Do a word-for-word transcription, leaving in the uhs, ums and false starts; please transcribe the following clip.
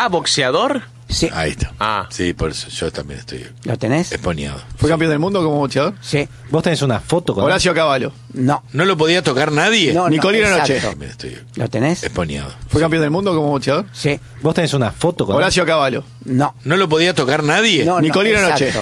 ¿Era boxeador? Sí. Ahí está. Ah. Sí, por eso yo también estoy ¿Lo tenés? exponeado. ¿Fue campeón del mundo como boxeador? Sí. ¿Vos tenés una foto con él? Horacio Cavallo. No. ¿No lo podía tocar nadie? No, Nicolino no, Noche. exacto. También estoy ¿Lo tenés? exponeado. ¿Fue campeón del mundo como boxeador? Sí. ¿Vos tenés una foto con él? Horacio Cavallo. No. ¿No lo podía tocar nadie? No, Nicolino no, Noche. exacto.